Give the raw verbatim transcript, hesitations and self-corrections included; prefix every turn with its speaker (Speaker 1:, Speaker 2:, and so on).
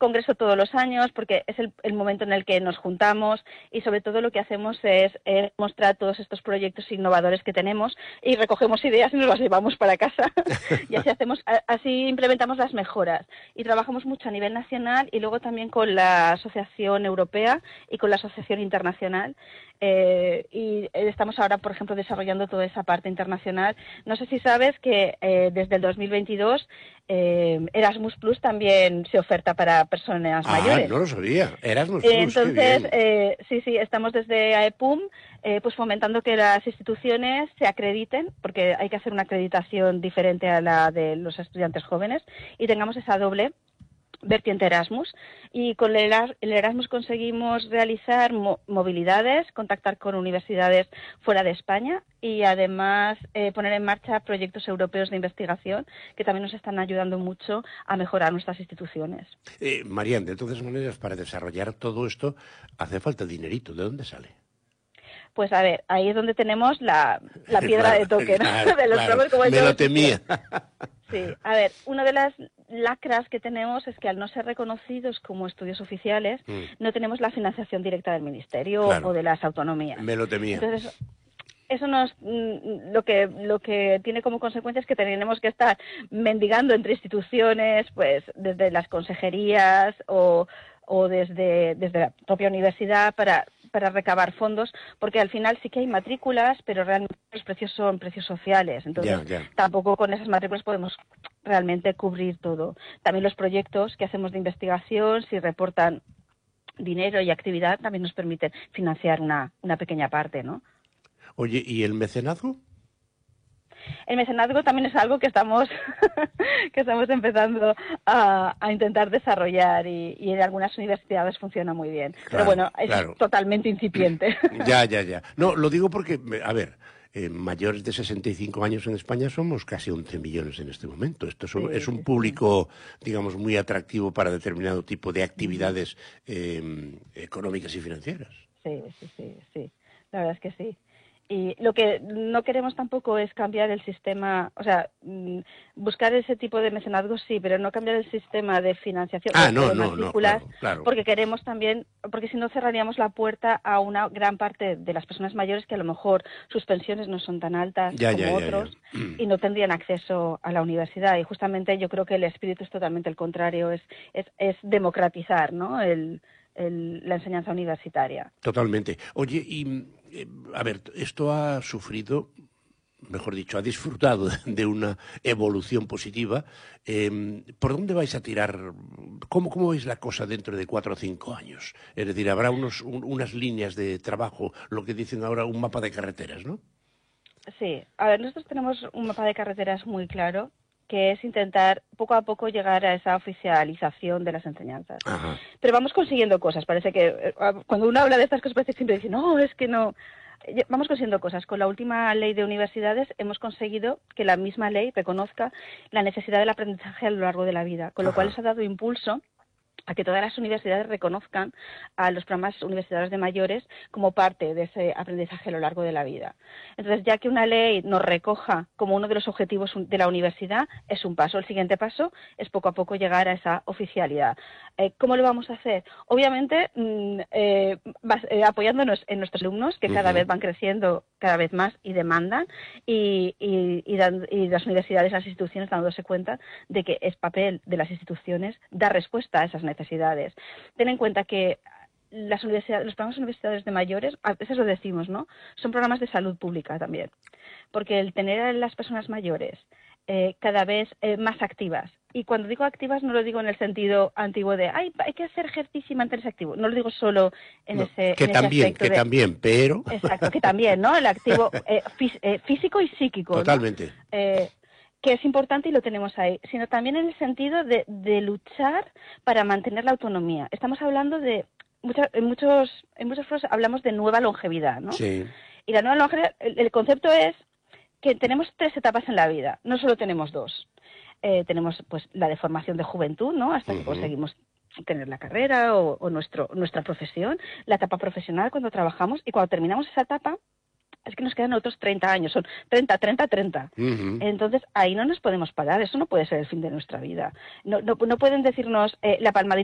Speaker 1: congreso todos los años porque es el, el momento en el que nos juntamos y sobre todo lo que hacemos es, es mostrar todos estos proyectos innovadores que tenemos y recogemos ideas y nos las llevamos para casa y así hacemos, así implementamos las mejoras y trabajamos mucho a nivel nacional y luego también con la Asociación Europea y con la Asociación Internacional eh, y estamos ahora, por ejemplo, desarrollando toda esa parte internacional. No sé si sabes que eh, desde el dos mil veintidós eh, Erasmus Plus también se oferta para personas
Speaker 2: ah,
Speaker 1: mayores.
Speaker 2: Ah, no lo sabía. Erasmus
Speaker 1: Eh,
Speaker 2: Plus,
Speaker 1: entonces,
Speaker 2: qué bien.
Speaker 1: eh, sí, sí, estamos desde AEPUM eh, pues fomentando que las instituciones se acrediten, porque hay que hacer una acreditación diferente a la de los estudiantes jóvenes, y tengamos esa doble vertiente Erasmus. Y con el Erasmus conseguimos realizar mo movilidades, contactar con universidades fuera de España y además eh, poner en marcha proyectos europeos de investigación que también nos están ayudando mucho a mejorar nuestras instituciones.
Speaker 2: Eh, Marian, de todas maneras, para desarrollar todo esto hace falta dinerito. ¿De dónde sale?
Speaker 1: Pues a ver, ahí es donde tenemos la, la piedra
Speaker 2: claro,
Speaker 1: de toque, ¿no?
Speaker 2: Claro,
Speaker 1: de los
Speaker 2: claro.
Speaker 1: programas, como
Speaker 2: Me lo temía.
Speaker 1: Sí, a ver, una de las lacras que tenemos es que al no ser reconocidos como estudios oficiales, mm. no tenemos la financiación directa del Ministerio
Speaker 2: claro.
Speaker 1: o de las autonomías.
Speaker 2: Me lo temía.
Speaker 1: Entonces, eso nos, lo que lo que tiene como consecuencia es que tenemos que estar mendigando entre instituciones, pues desde las consejerías o, o desde, desde la propia universidad para para recabar fondos, porque al final sí que hay matrículas, pero realmente los precios son precios sociales, entonces
Speaker 2: ya, ya.
Speaker 1: tampoco con esas matrículas podemos realmente cubrir todo. También los proyectos que hacemos de investigación, si reportan dinero y actividad, también nos permiten financiar una, una pequeña parte, ¿no?
Speaker 2: Oye, ¿y el mecenazgo?
Speaker 1: El mecenazgo también es algo que estamos que estamos empezando a, a intentar desarrollar y, y en algunas universidades funciona muy bien.
Speaker 2: Claro,
Speaker 1: pero bueno, es
Speaker 2: claro.
Speaker 1: totalmente incipiente.
Speaker 2: Ya, ya, ya. No, lo digo porque, a ver, eh, mayores de sesenta y cinco años en España somos casi once millones en este momento. Esto es un, sí, es un sí, público, sí. digamos, muy atractivo para determinado tipo de actividades eh, económicas y financieras.
Speaker 1: Sí, sí, sí, sí. La verdad es que sí. Y lo que no queremos tampoco es cambiar el sistema, o sea, buscar ese tipo de mecenazgo sí, pero no cambiar el sistema de financiación
Speaker 2: ah,
Speaker 1: o
Speaker 2: no,
Speaker 1: de
Speaker 2: no,
Speaker 1: matrículas,
Speaker 2: no, claro, claro.
Speaker 1: porque queremos también, porque si no cerraríamos la puerta a una gran parte de las personas mayores que a lo mejor sus pensiones no son tan altas
Speaker 2: ya,
Speaker 1: como
Speaker 2: ya, ya,
Speaker 1: otros
Speaker 2: ya.
Speaker 1: y no tendrían acceso a la universidad. Y justamente yo creo que el espíritu es totalmente el contrario, es, es, es democratizar, ¿no? el, el, la enseñanza universitaria.
Speaker 2: Totalmente. Oye, y eh, a ver, esto ha sufrido, mejor dicho, ha disfrutado de una evolución positiva. Eh, ¿Por dónde vais a tirar? ¿Cómo, ¿Cómo veis la cosa dentro de cuatro o cinco años? Es decir, habrá unos, un, unas líneas de trabajo, lo que dicen ahora un mapa de carreteras, ¿no?
Speaker 1: Sí, a ver, nosotros tenemos un mapa de carreteras muy claro, que es intentar poco a poco llegar a esa oficialización de las enseñanzas.
Speaker 2: Ajá.
Speaker 1: Pero vamos consiguiendo cosas. Parece que cuando uno habla de estas cosas parece que siempre dice, no, es que no. Vamos consiguiendo cosas. Con la última ley de universidades hemos conseguido que la misma ley reconozca la necesidad del aprendizaje a lo largo de la vida, con lo
Speaker 2: Ajá.
Speaker 1: cual eso ha dado impulso a que todas las universidades reconozcan a los programas universitarios de mayores como parte de ese aprendizaje a lo largo de la vida. Entonces, ya que una ley nos recoja como uno de los objetivos de la universidad, es un paso. El siguiente paso es poco a poco llegar a esa oficialidad. Eh, ¿Cómo lo vamos a hacer? Obviamente, mmm, eh, eh, apoyándonos en nuestros alumnos, que cada uh-huh. vez van creciendo cada vez más y demandan, y, y, y, dan, y las universidades, las instituciones dándose cuenta de que es papel de las instituciones dar respuesta a esas necesidades. Ten en cuenta que las universidades, los programas universitarios de mayores, a veces lo decimos, ¿no? Son programas de salud pública también, porque el tener a las personas mayores eh, cada vez eh, más activas, y cuando digo activas no lo digo en el sentido antiguo de Ay, hay que hacer ejercicio y mantenerse activo, no lo digo solo en
Speaker 2: no,
Speaker 1: ese
Speaker 2: que
Speaker 1: en
Speaker 2: también,
Speaker 1: ese aspecto
Speaker 2: que
Speaker 1: de,
Speaker 2: también, pero
Speaker 1: exacto, que también, ¿no? El activo eh, fí eh, físico y psíquico,
Speaker 2: totalmente.
Speaker 1: ¿no? Eh, que es importante y lo tenemos ahí, sino también en el sentido de, de luchar para mantener la autonomía. Estamos hablando de, muchas, en muchos en muchos foros hablamos de nueva longevidad, ¿no?
Speaker 2: Sí.
Speaker 1: Y la nueva longevidad, el, el concepto es que tenemos tres etapas en la vida, no solo tenemos dos. Eh, tenemos pues la de formación de juventud, ¿no? Hasta uh-huh. que conseguimos tener la carrera o, o nuestro, nuestra profesión, la etapa profesional cuando trabajamos, y cuando terminamos esa etapa es que nos quedan otros treinta años, son treinta, treinta, treinta. Uh-huh. Entonces, ahí no nos podemos parar, eso no puede ser el fin de nuestra vida. No, no, no pueden decirnos eh, la palmadita